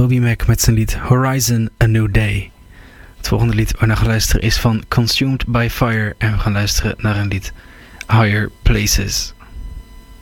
Toby Mac met zijn lied Horizon A New Day. Het volgende lied waar naar gaan luisteren is van Consumed by Fire. En we gaan luisteren naar een lied Higher Places.